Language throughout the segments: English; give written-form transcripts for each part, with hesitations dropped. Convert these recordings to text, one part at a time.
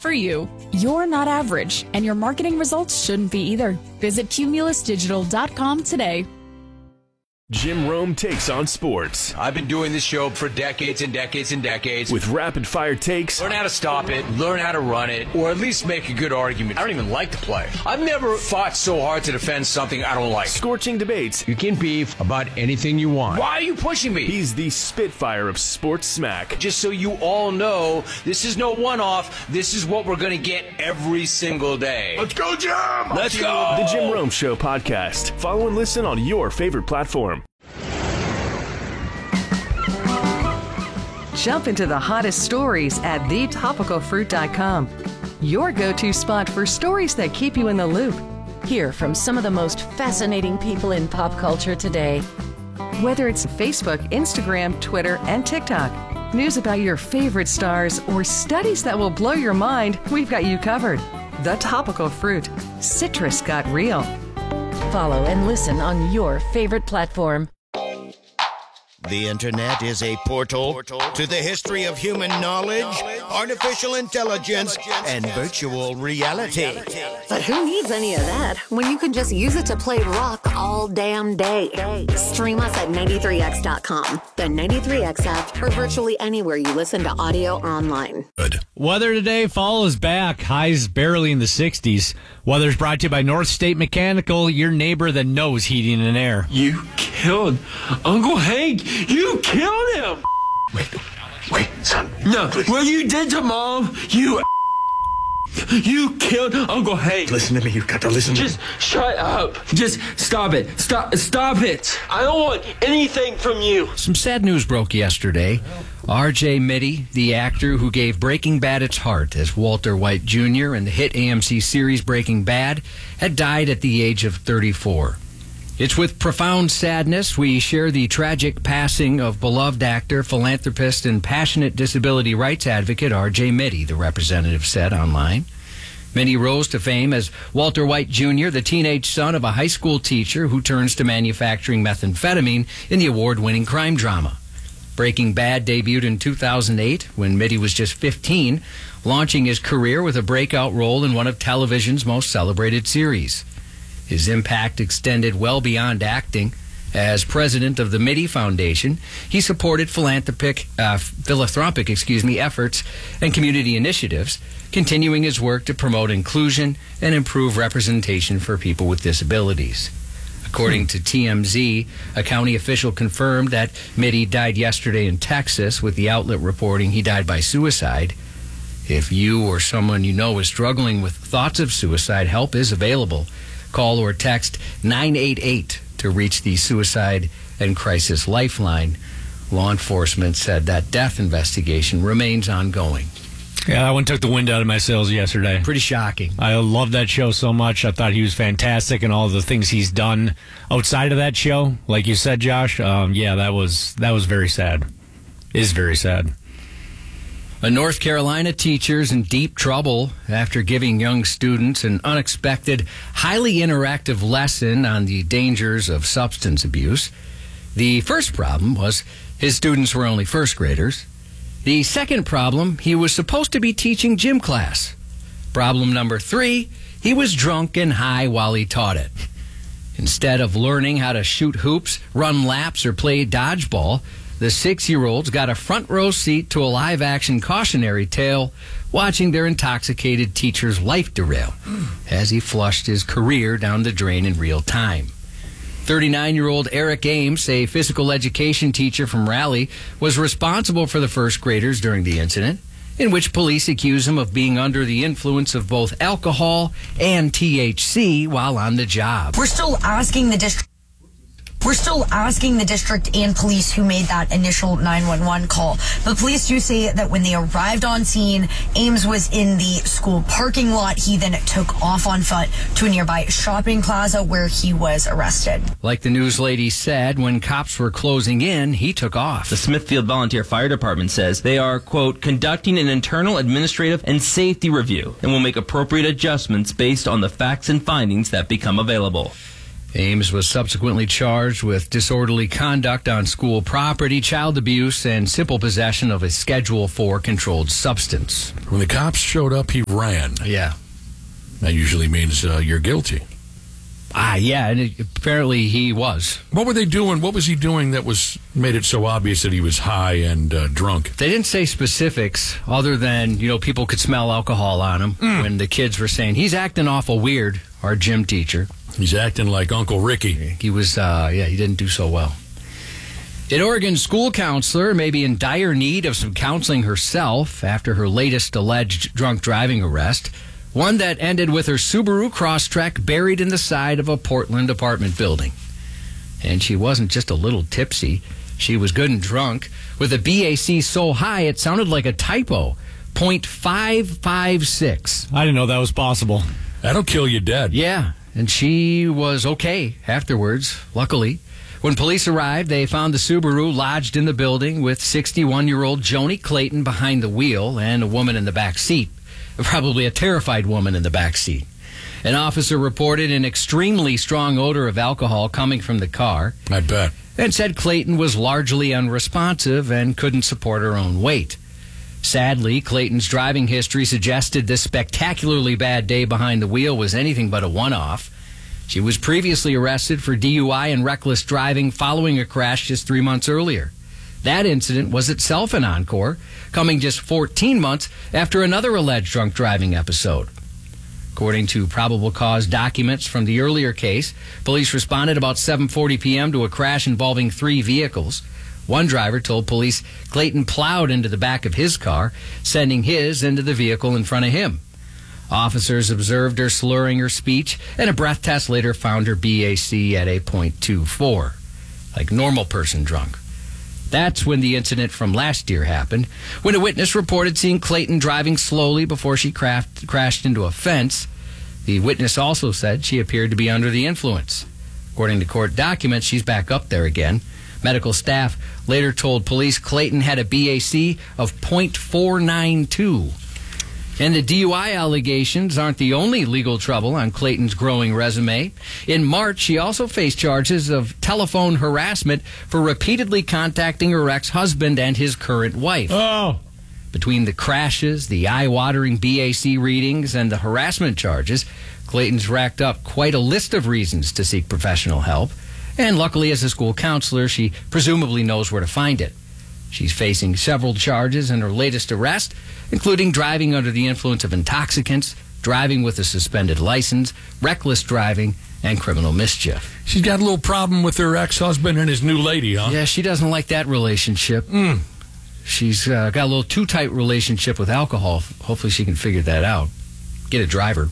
for you. You're not average, and your marketing results shouldn't be either. Visit cumulusdigital.com today. Jim Rome takes on sports. I've been doing this show for decades and decades and decades. With rapid-fire takes. Learn how to stop it, learn how to run it, or at least make a good argument. I don't even like to play. I've never fought so hard to defend something I don't like. Scorching debates. You can beef about anything you want. Why are you pushing me? He's the Spitfire of sports smack. Just so you all know, this is no one-off. This is what we're going to get every single day. Let's go, Jim! Let's go! The Jim Rome Show podcast. Follow and listen on your favorite platform. Jump into the hottest stories at thetopicalfruit.com. Your go-to spot for stories that keep you in the loop. Hear from some of the most fascinating people in pop culture today. Whether it's Facebook, Instagram, Twitter, and TikTok, news about your favorite stars, or studies that will blow your mind, we've got you covered. The Topical Fruit. Citrus got real. Follow and listen on your favorite platform. The Internet is a portal to the history of human knowledge, artificial intelligence, and virtual reality. But who needs any of that when you can just use it to play rock all damn day? Stream us at 93x.com, the 93x app, or virtually anywhere you listen to audio or online. Good. Weather today, fall is back. Highs barely in the 60s. Weather's brought to you by North State Mechanical, your neighbor that knows heating and air. You killed Uncle Hank. You killed him. Wait, son. No, what you did to Mom, you killed Uncle Hank. Listen to me. You've got to listen to me. Just shut up. Just stop it. Stop it. I don't want anything from you. Some sad news broke yesterday. R.J. Mitty, the actor who gave Breaking Bad its heart as Walter White Jr. in the hit AMC series Breaking Bad, had died at the age of 34. It's with profound sadness we share the tragic passing of beloved actor, philanthropist, and passionate disability rights advocate R.J. Mitty, the representative said online. Mitty rose to fame as Walter White Jr., the teenage son of a high school teacher who turns to manufacturing methamphetamine in the award-winning crime drama. Breaking Bad debuted in 2008 when Mitty was just 15, launching his career with a breakout role in one of television's most celebrated series. His impact extended well beyond acting. As president of the Mitty Foundation, he supported philanthropic efforts and community initiatives, continuing his work to promote inclusion and improve representation for people with disabilities. According to TMZ, a county official confirmed that Mitty died yesterday in Texas, with the outlet reporting he died by suicide. If you or someone you know is struggling with thoughts of suicide, help is available. Call or text 988 to reach the Suicide and Crisis Lifeline. Law enforcement said that death investigation remains ongoing. Yeah, that one took the wind out of my sails yesterday. Pretty shocking. I love that show so much. I thought he was fantastic, and all the things he's done outside of that show, like you said, Josh. That was very sad. Is very sad. A North Carolina teacher's in deep trouble after giving young students an unexpected, highly interactive lesson on the dangers of substance abuse. The first problem was his students were only first graders. The second problem, he was supposed to be teaching gym class. Problem number 3, he was drunk and high while he taught it. Instead of learning how to shoot hoops, run laps, or play dodgeball, the 6-year-olds got a front row seat to a live-action cautionary tale, watching their intoxicated teacher's life derail as he flushed his career down the drain in real time. 39-year-old Eric Ames, a physical education teacher from Raleigh, was responsible for the first graders during the incident, in which police accuse him of being under the influence of both alcohol and THC while on the job. We're still asking the district and police who made that initial 911 call. But police do say that when they arrived on scene, Ames was in the school parking lot. He then took off on foot to a nearby shopping plaza where he was arrested. Like the news lady said, when cops were closing in, he took off. The Smithfield Volunteer Fire Department says they are, quote, conducting an internal administrative and safety review and will make appropriate adjustments based on the facts and findings that become available. Ames was subsequently charged with disorderly conduct on school property, child abuse, and simple possession of a Schedule IV controlled substance. When the cops showed up, he ran. Yeah. That usually means you're guilty. Yeah, and apparently he was. What were they doing? What was he doing that made it so obvious that he was high and drunk? They didn't say specifics other than, people could smell alcohol on him when the kids were saying, he's acting awful weird, our gym teacher. He's acting like Uncle Ricky. He was, he didn't do so well. An Oregon school counselor may be in dire need of some counseling herself after her latest alleged drunk driving arrest, one that ended with her Subaru Crosstrek buried in the side of a Portland apartment building. And she wasn't just a little tipsy. She was good and drunk, with a BAC so high it sounded like a typo, 0.556. I didn't know that was possible. That'll kill you dead. Yeah. And she was okay afterwards, luckily. When police arrived, they found the Subaru lodged in the building with 61-year-old Joni Clayton behind the wheel and a woman in the back seat, probably a terrified woman in the back seat. An officer reported an extremely strong odor of alcohol coming from the car. I bet. And said Clayton was largely unresponsive and couldn't support her own weight. Sadly, Clayton's driving history suggested this spectacularly bad day behind the wheel was anything but a one-off. She was previously arrested for DUI and reckless driving following a crash just 3 months earlier. That incident was itself an encore, coming just 14 months after another alleged drunk driving episode. According to probable cause documents from the earlier case, police responded about 7:40 p.m. to a crash involving 3 vehicles. One driver told police Clayton plowed into the back of his car, sending his into the vehicle in front of him. Officers observed her slurring her speech, and a breath test later found her BAC at a 0.24, like normal person drunk. That's when the incident from last year happened, when a witness reported seeing Clayton driving slowly before she crashed into a fence. The witness also said she appeared to be under the influence. According to court documents, she's back up there again. Medical staff later told police Clayton had a BAC of 0.492. And the DUI allegations aren't the only legal trouble on Clayton's growing resume. In March, she also faced charges of telephone harassment for repeatedly contacting her ex-husband and his current wife. Oh. Between the crashes, the eye-watering BAC readings, and the harassment charges, Clayton's racked up quite a list of reasons to seek professional help. And luckily, as a school counselor, she presumably knows where to find it. She's facing several charges in her latest arrest, including driving under the influence of intoxicants, driving with a suspended license, reckless driving, and criminal mischief. She's got a little problem with her ex-husband and his new lady, huh? Yeah, she doesn't like that relationship. She's got a little too tight relationship with alcohol. Hopefully she can figure that out. Get a driver.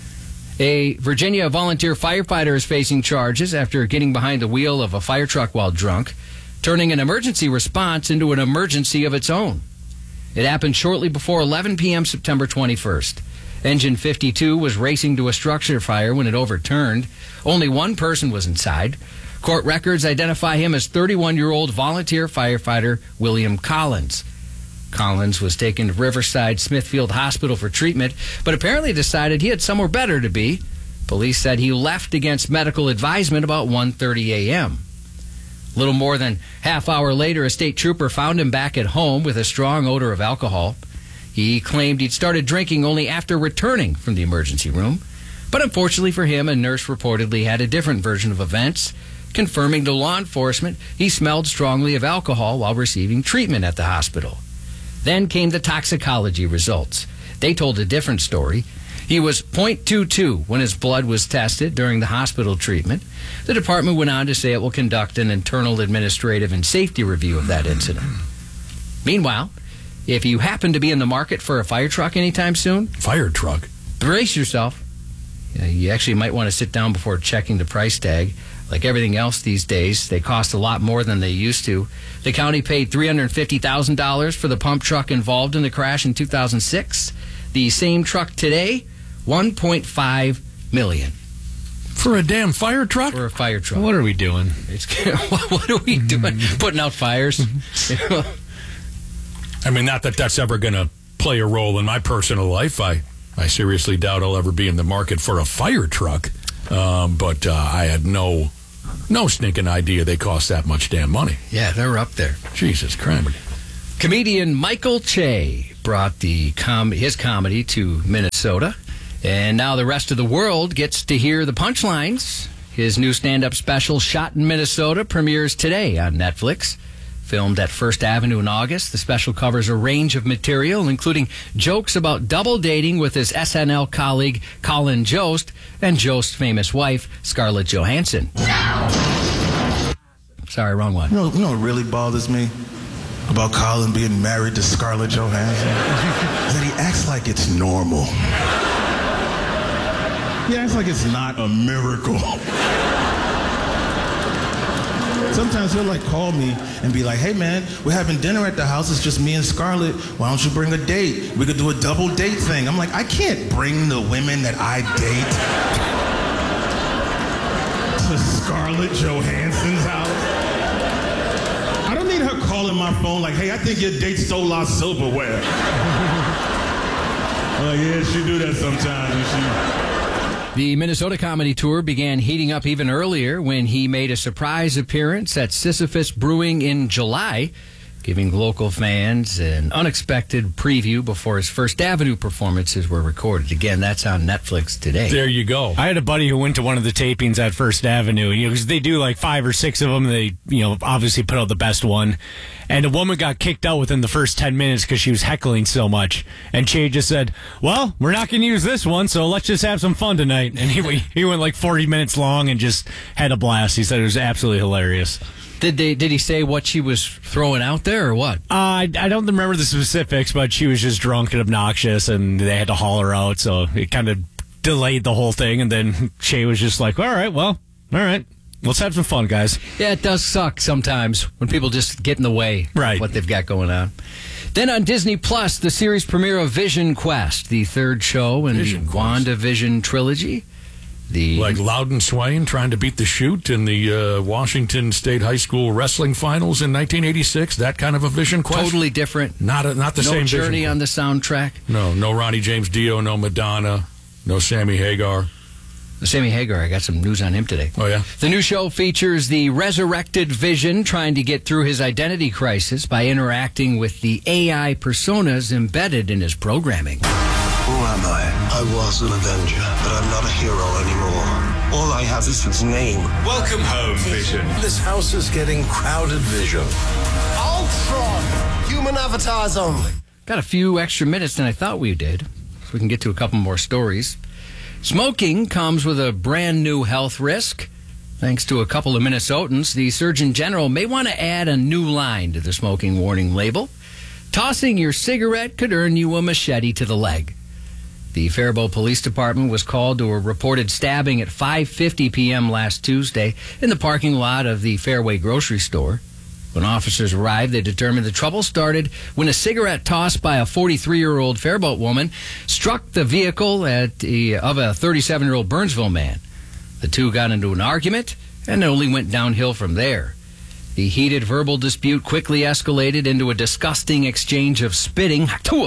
A Virginia volunteer firefighter is facing charges after getting behind the wheel of a fire truck while drunk, turning an emergency response into an emergency of its own. It happened shortly before 11 p.m. September 21st. Engine 52 was racing to a structure fire when it overturned. Only one person was inside. Court records identify him as 31-year-old volunteer firefighter William Collins. Collins was taken to Riverside Smithfield Hospital for treatment, but apparently decided he had somewhere better to be. Police said he left against medical advisement about 1:30 a.m. A little more than half hour later, a state trooper found him back at home with a strong odor of alcohol. He claimed he'd started drinking only after returning from the emergency room. But unfortunately for him, a nurse reportedly had a different version of events, confirming to law enforcement he smelled strongly of alcohol while receiving treatment at the hospital. Then came the toxicology results. They told a different story. He was 0.22 when his blood was tested during the hospital treatment. The department went on to say it will conduct an internal administrative and safety review of that incident. Meanwhile, if you happen to be in the market for a fire truck anytime soon... Fire truck? Brace yourself. You actually might want to sit down before checking the price tag. Like everything else these days, they cost a lot more than they used to. The county paid $350,000 for the pump truck involved in the crash in 2006. The same truck today, $1.5 million. For a damn fire truck? For a fire truck. What are we doing? What are we doing? Putting out fires? I mean, not that that's ever going to play a role in my personal life. I seriously doubt I'll ever be in the market for a fire truck. but I had no stinking idea they cost that much damn money. Yeah, they're up there. Jesus Christ. Comedian Michael Che brought his comedy to Minnesota, and now the rest of the world gets to hear the punchlines. His new stand-up special, Shot in Minnesota, premieres today on Netflix. Filmed at First Avenue in August, the special covers a range of material, including jokes about double dating with his SNL colleague Colin Jost and Jost's famous wife, Scarlett Johansson. Sorry, wrong one. You know what really bothers me about Colin being married to Scarlett Johansson? Is that he acts like it's normal. He acts like it's not a miracle. Sometimes he'll call me and be like, hey man, we're having dinner at the house, it's just me and Scarlett. Why don't you bring a date? We could do a double date thing. I'm like, I can't bring the women that I date to Scarlett Johansson's house. I don't need her calling my phone like, hey, I think your date stole our silverware. Yeah, she do that sometimes. The Minnesota comedy tour began heating up even earlier when he made a surprise appearance at Sisyphus Brewing in July, giving local fans an unexpected preview before his First Avenue performances were recorded. Again, that's on Netflix today. There you go. I had a buddy who went to one of the tapings at First Avenue. Because they do 5 or 6 of them. They, obviously put out the best one. And a woman got kicked out within the first 10 minutes because she was heckling so much. And Che just said, well, we're not going to use this one, so let's just have some fun tonight. And he went 40 minutes long and just had a blast. He said it was absolutely hilarious. Did he say what she was throwing out there or what? I don't remember the specifics, but she was just drunk and obnoxious, and they had to haul her out, so it kind of delayed the whole thing. And then Che was just like, all right, let's have some fun, guys. Yeah, it does suck sometimes when people just get in the way of what they've got going on. Then on Disney Plus, the series premiere of Vision Quest, the third show in the WandaVision trilogy. Like Loudon Swain trying to beat the Chute in the Washington State High School wrestling finals in 1986. That kind of a Vision Quest. Totally different. Not the same. No Journey on the soundtrack. No Ronnie James Dio, no Madonna, no Sammy Hagar. Sammy Hagar, I got some news on him today. Oh, yeah? The new show features the resurrected Vision trying to get through his identity crisis by interacting with the AI personas embedded in his programming. Who am I? I was an Avenger, but I'm not a hero anymore. All I have is his name. Welcome home, Vision. This house is getting crowded, Vision. Ultron! Human avatars only. Got a few extra minutes than I thought we did, so we can get to a couple more stories. Smoking comes with a brand new health risk. Thanks to a couple of Minnesotans, the Surgeon General may want to add a new line to the smoking warning label. Tossing your cigarette could earn you a machete to the leg. The Faribault Police Department was called to a reported stabbing at 5:50 p.m. last Tuesday in the parking lot of the Fairway grocery store. When officers arrived, they determined the trouble started when a cigarette tossed by a 43-year-old Faribault woman struck the vehicle of a 37-year-old Burnsville man. The two got into an argument and it only went downhill from there. The heated verbal dispute quickly escalated into a disgusting exchange of spitting.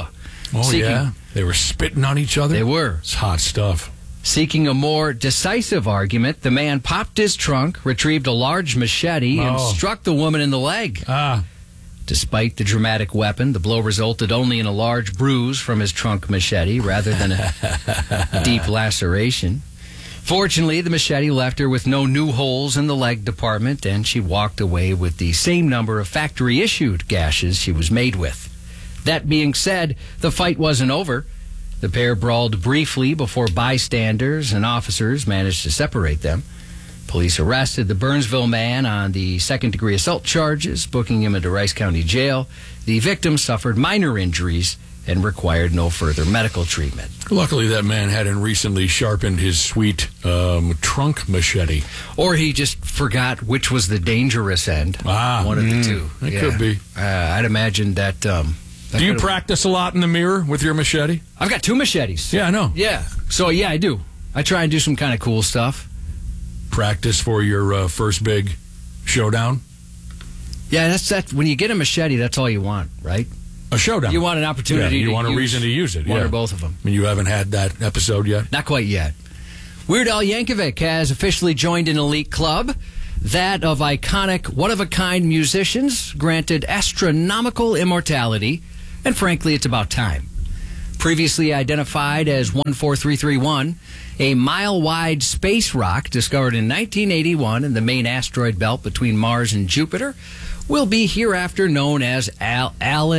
Yeah? They were spitting on each other? They were. It's hot stuff. Seeking a more decisive argument, the man popped his trunk, retrieved a large machete, and struck the woman in the leg. Despite the dramatic weapon, the blow resulted only in a large bruise from his trunk machete rather than a deep laceration. Fortunately, the machete left her with no new holes in the leg department, and she walked away with the same number of factory-issued gashes she was made with. That being said, the fight wasn't over. The pair brawled briefly before bystanders and officers managed to separate them. Police arrested the Burnsville man on the second-degree assault charges, booking him into Rice County Jail. The victim suffered minor injuries and required no further medical treatment. Luckily, that man hadn't recently sharpened his sweet trunk machete. Or he just forgot which was the dangerous end. One of the two. It could be. I'd imagine that... Do you practice a lot in the mirror with your machete? I've got 2 machetes. Yeah, I know. Yeah. So, yeah, I do. I try and do some kind of cool stuff. Practice for your first big showdown? Yeah, that's when you get a machete, that's all you want, right? A showdown. You want an opportunity you to want use a reason to use it. one or both of them. I mean, you haven't had that episode yet? Not quite yet. Weird Al Yankovic has officially joined an elite club, that of iconic, one-of-a-kind musicians granted astronomical immortality, and frankly, it's about time. Previously identified as 14331, a mile-wide space rock discovered in 1981 in the main asteroid belt between Mars and Jupiter will be hereafter known as Al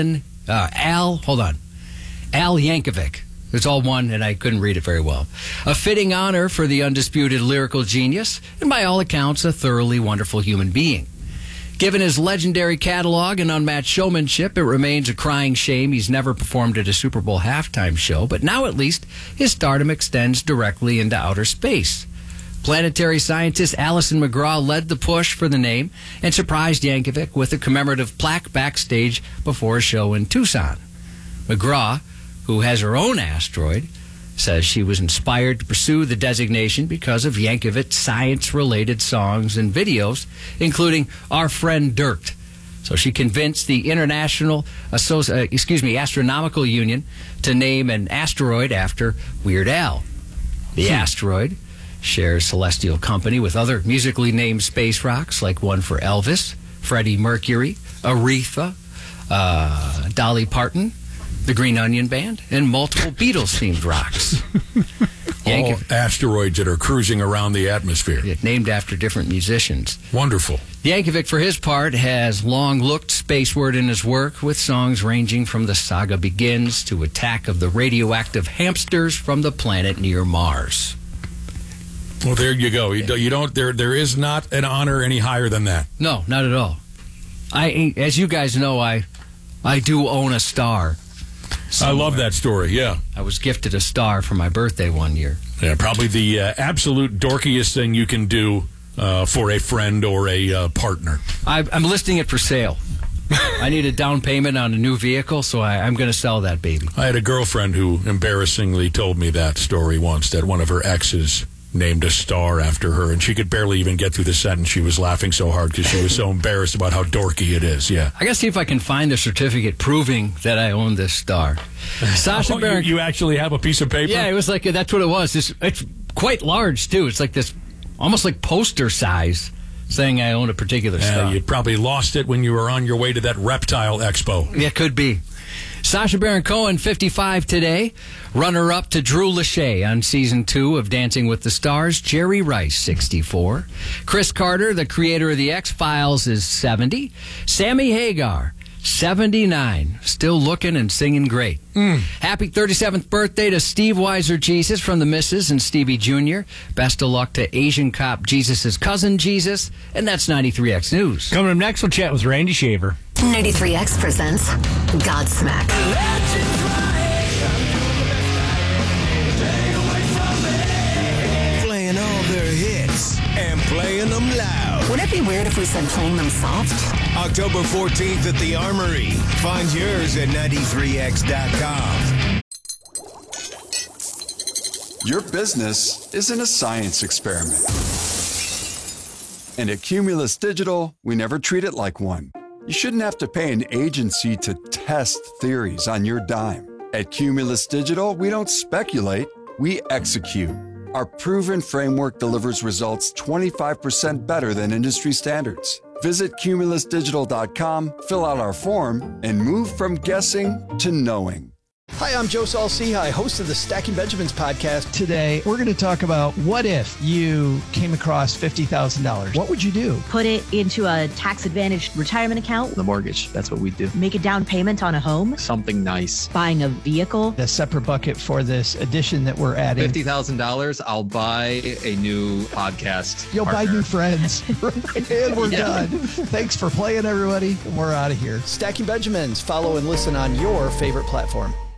Yankovic. It's all one, and I couldn't read it very well. A fitting honor for the undisputed lyrical genius, and by all accounts, a thoroughly wonderful human being. Given his legendary catalog and unmatched showmanship, it remains a crying shame he's never performed at a Super Bowl halftime show, but now at least his stardom extends directly into outer space. Planetary scientist Alison McGraw led the push for the name and surprised Yankovic with a commemorative plaque backstage before a show in Tucson. McGraw, who has her own asteroid, says she was inspired to pursue the designation because of Yankovic's science-related songs and videos, including Our Friend Dirt. So she convinced the International Astronomical Union to name an asteroid after Weird Al. The asteroid shares celestial company with other musically named space rocks, like one for Elvis, Freddie Mercury, Aretha, Dolly Parton, the Green Onion Band, and multiple Beatles-themed rocks. All asteroids that are cruising around the atmosphere. Named after different musicians. Wonderful. Yankovic, for his part, has long looked spaceward in his work, with songs ranging from The Saga Begins to Attack of the Radioactive Hamsters from the Planet Near Mars. Well, there you go. You don't. There is not an honor any higher than that. No, not at all. As you guys know, I do own a star. Somewhere. I love that story, yeah. I was gifted a star for my birthday one year. Yeah, probably the absolute dorkiest thing you can do for a friend or a partner. I'm listing it for sale. I need a down payment on a new vehicle, so I'm going to sell that baby. I had a girlfriend who embarrassingly told me that story once, that one of her exes named a star after her, and she could barely even get through the sentence. She was laughing so hard because she was so embarrassed about how dorky it is. Yeah, I gotta see if I can find the certificate proving that I own this star. Sacha Baron, you actually have a piece of paper? Yeah, it was like that's what it was. It's quite large too. It's like this, almost like poster size, saying I own a particular star. You probably lost it when you were on your way to that reptile expo. Yeah, could be. Sacha Baron Cohen, 55 today. Runner-up to Drew Lachey on Season 2 of Dancing with the Stars. Jerry Rice, 64. Chris Carter, the creator of The X-Files, is 70. Sammy Hagar, 79. Still looking and singing great. Happy 37th birthday to Steve Weiser Jesus from the Misses and Stevie Jr. Best of luck to Asian cop Jesus' cousin Jesus. And that's 93X News. Coming up next, we'll chat with Randy Shaver. 93X presents Godsmack. Playing all their hits and playing them loud. Would it be weird if we said playing them soft? October 14th at the Armory. Find yours at 93x.com. Your business isn't a science experiment. And at Cumulus Digital, we never treat it like one. You shouldn't have to pay an agency to test theories on your dime. At Cumulus Digital, we don't speculate, we execute. Our proven framework delivers results 25% better than industry standards. Visit cumulusdigital.com, fill out our form, and move from guessing to knowing. Hi, I'm Joe Saul-Sehy, host of the Stacking Benjamins podcast. Today, we're going to talk about what if you came across $50,000? What would you do? Put it into a tax-advantaged retirement account. The mortgage, that's what we do. Make a down payment on a home. Something nice. Buying a vehicle. A separate bucket for this addition that we're adding. $50,000, I'll buy a new podcast. You'll partner. buy new friends. And we're done. Thanks for playing, everybody. We're out of here. Stacking Benjamins. Follow and listen on your favorite platform.